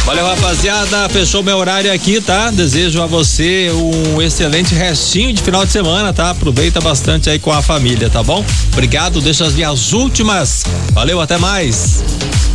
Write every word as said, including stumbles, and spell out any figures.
Valeu, rapaziada, fechou meu horário aqui, tá? Desejo a você um excelente restinho de final de semana, tá? Aproveita bastante aí com a família, tá bom? Obrigado, deixa as minhas últimas. Valeu, até mais.